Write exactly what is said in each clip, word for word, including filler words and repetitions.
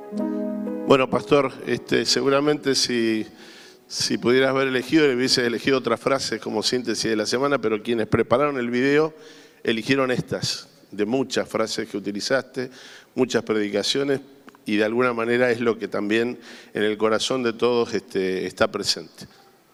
Bueno, pastor, este, seguramente si, si pudieras haber elegido, le hubieses elegido otra frase como síntesis de la semana, pero quienes prepararon el video eligieron estas, de muchas frases que utilizaste, muchas predicaciones, y de alguna manera es lo que también en el corazón de todos este, está presente.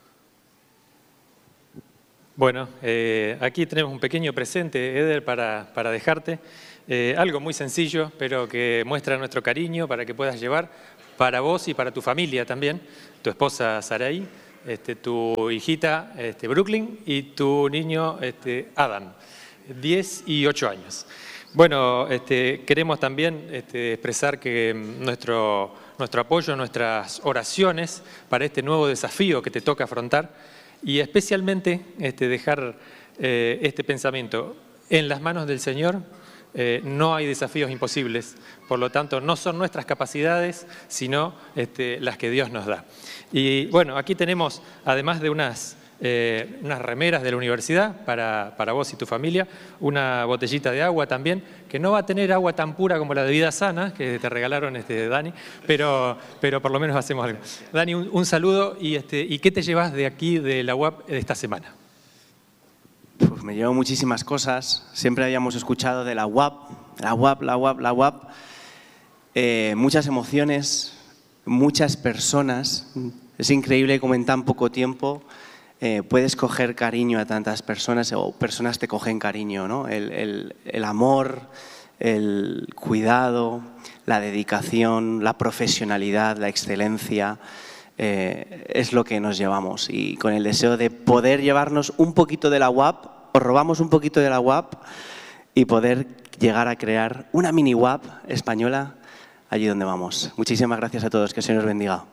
Bueno, eh, aquí tenemos un pequeño presente, Eder, para, para dejarte. Eh, algo muy sencillo, pero que muestra nuestro cariño para que puedas llevar para vos y para tu familia también, tu esposa Sarai, este, tu hijita este, Brooklyn y tu niño este, Adam, diez y ocho años. Bueno, este, queremos también este, expresar que nuestro, nuestro apoyo, nuestras oraciones para este nuevo desafío que te toca afrontar y especialmente este, dejar eh, este pensamiento en las manos del Señor. Eh, no hay desafíos imposibles, por lo tanto no son nuestras capacidades, sino este, las que Dios nos da. Y bueno, aquí tenemos, además de unas, eh, unas remeras de la universidad para, para vos y tu familia, una botellita de agua también, que no va a tener agua tan pura como la de Vida Sana, que te regalaron este, Dani, pero, pero por lo menos hacemos algo. Dani, un, un saludo y, este, ¿y qué te llevas de aquí de la U A P de esta semana? Pues me llevo muchísimas cosas. Siempre habíamos escuchado de la U A P, la U A P, la U A P, la U A P. Eh, muchas emociones, muchas personas. Es increíble cómo en tan poco tiempo eh, puedes coger cariño a tantas personas o personas te cogen cariño, ¿no? El, el, el amor, el cuidado, la dedicación, la profesionalidad, la excelencia. Eh, es lo que nos llevamos y con el deseo de poder llevarnos un poquito de la U A P, os robamos un poquito de la U A P y poder llegar a crear una mini U A P española allí donde vamos. Muchísimas gracias a todos, que el Señor os bendiga.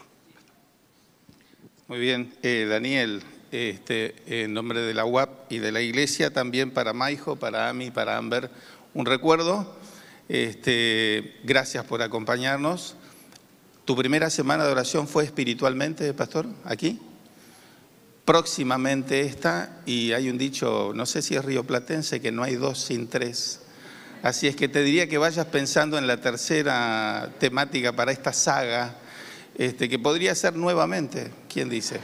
Muy bien, eh, Daniel, este, en nombre de la U A P y de la Iglesia, también para Maijo, para Ami, para Amber, un recuerdo. Este, gracias por acompañarnos. ¿Tu primera semana de oración fue espiritualmente, pastor, aquí? Próximamente esta, y hay un dicho, no sé si es rioplatense, que no hay dos sin tres. Así es que te diría que vayas pensando en la tercera temática para esta saga, este, que podría ser nuevamente, ¿quién dice?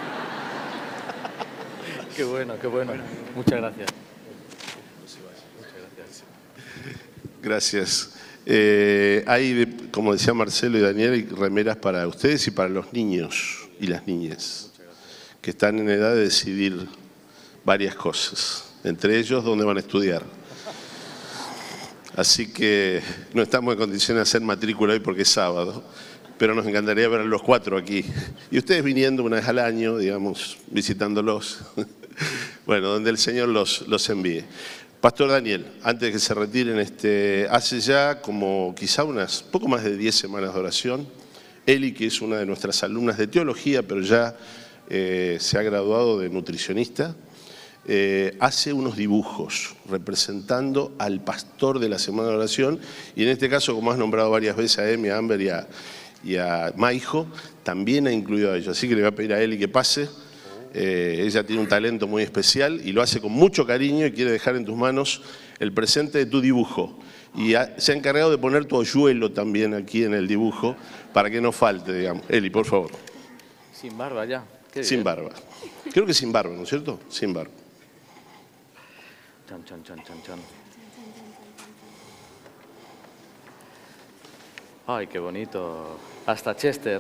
Qué bueno, qué bueno. Muchas gracias. Gracias. Eh, hay, como decía Marcelo y Daniel, remeras para ustedes y para los niños y las niñas que están en edad de decidir varias cosas, entre ellos dónde van a estudiar. Así que no estamos en condiciones de hacer matrícula hoy porque es sábado, pero nos encantaría ver a los cuatro aquí. Y ustedes viniendo una vez al año, digamos, visitándolos, bueno, donde el Señor los, los envíe. Pastor Daniel, antes de que se retiren, este, hace ya como quizá unas poco más de diez semanas de oración, Eli, que es una de nuestras alumnas de teología, pero ya eh, se ha graduado de nutricionista, eh, hace unos dibujos representando al pastor de la semana de oración, y en este caso, como has nombrado varias veces a Emi, a Amber y a, y a Maijo, también ha incluido a ellos. Así que le voy a pedir a Eli que pase. Eh, ella tiene un talento muy especial y lo hace con mucho cariño y quiere dejar en tus manos el presente de tu dibujo. Y ha, se ha encargado de poner tu hoyuelo también aquí en el dibujo para que no falte, digamos. Eli, por favor. Sin barba ya. Qué sin bien. barba. Creo que sin barba, ¿no es cierto? Sin barba. Chan, chan, chan, chan, chan. Ay, qué bonito. Hasta Chester.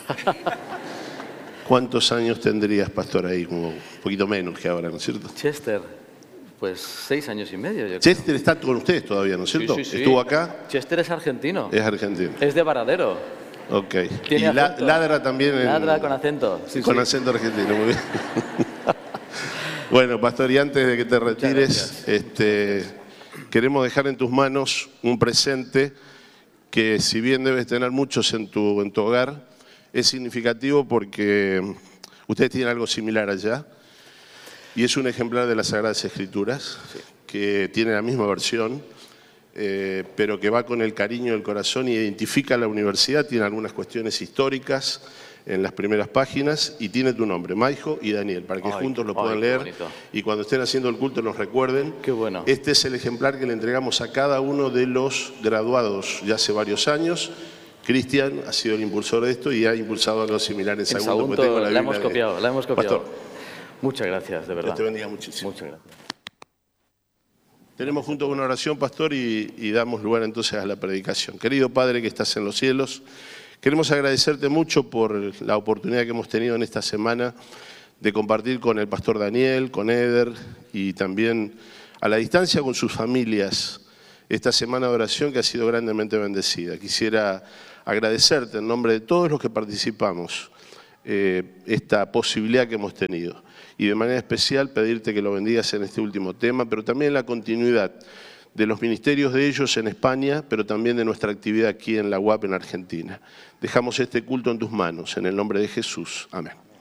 ¿Cuántos años tendrías, pastor, ahí? Como un poquito menos que ahora, ¿no es cierto? Chester, pues seis años y medio. Yo Chester creo. está con ustedes todavía, ¿no es cierto? Sí, sí, sí. Estuvo acá. Chester es argentino. Es argentino. Es de Varadero. Ok. Tiene y la, acento. ladra también. En, Ladra con acento. Sí, con sí. acento argentino, muy bien. Bueno, pastor, y antes de que te retires, este, queremos dejar en tus manos un presente que, si bien debes tener muchos en tu, en tu hogar, es significativo porque ustedes tienen algo similar allá y es un ejemplar de las Sagradas Escrituras, sí, que tiene la misma versión, eh, pero que va con el cariño del corazón y identifica a la universidad, tiene algunas cuestiones históricas en las primeras páginas y tiene tu nombre, Maijo y Daniel, para que Ay, juntos lo ay, puedan qué leer bonito. Y cuando estén haciendo el culto nos recuerden. Qué bueno. Este es el ejemplar que le entregamos a cada uno de los graduados ya hace varios años, Cristian ha sido el impulsor de esto y ha impulsado algo similar en En Sagunto. Sagunto porque tengo la, Biblia hemos de- copiado, la hemos copiado. Pastor, Muchas gracias, de verdad. Dios te bendiga muchísimo. Muchas gracias. Tenemos juntos una oración, pastor, y, y damos lugar entonces a la predicación. Querido Padre que estás en los cielos, queremos agradecerte mucho por la oportunidad que hemos tenido en esta semana de compartir con el pastor Daniel, con Eder y también a la distancia con sus familias esta semana de oración que ha sido grandemente bendecida. Quisiera agradecerte en nombre de todos los que participamos eh, esta posibilidad que hemos tenido y de manera especial pedirte que lo bendigas en este último tema, pero también en la continuidad de los ministerios de ellos en España, pero también de nuestra actividad aquí en la U A P en Argentina. Dejamos este culto en tus manos, en el nombre de Jesús. Amén.